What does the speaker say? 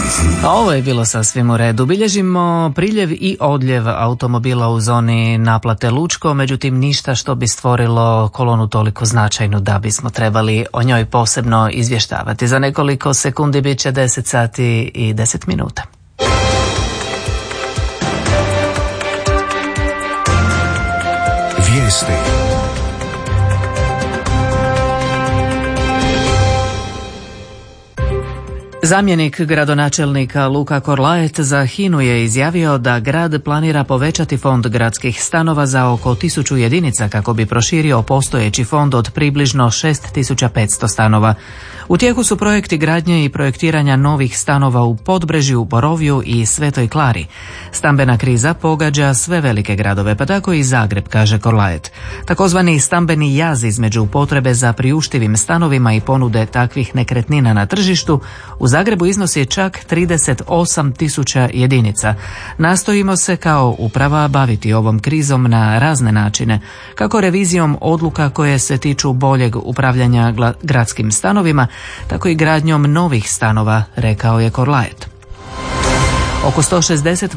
Ovo je bilo sasvim u redu. Bilježimo priljev i odljev automobila u zoni naplate Lučko, međutim ništa što bi stvorilo kolonu toliko značajnu da bismo trebali o njoj posebno izvještavati. Za nekoliko sekundi bit će 10 sati i 10 minuta. Vijesti. Zamjenik gradonačelnika Luka Korlaet za HINA-u je izjavio da grad planira povećati fond gradskih stanova za oko 1000 jedinica kako bi proširio postojeći fond od približno 6500 stanova. U tijeku su projekti gradnje i projektiranja novih stanova u Podbrežju, Borovju i Svetoj Klari. Stambena kriza pogađa sve velike gradove, pa tako i Zagreb, kaže Korlaet. Takozvani stambeni jaz između potrebe za priuštivim stanovima i ponude takvih nekretnina na tržištu u Zagrebu iznosi čak 38.000 jedinica. Nastojimo se kao uprava baviti ovom krizom na razne načine, kako revizijom odluka koje se tiču boljeg upravljanja gradskim stanovima, tako i gradnjom novih stanova, rekao je Korlaet. Oko 160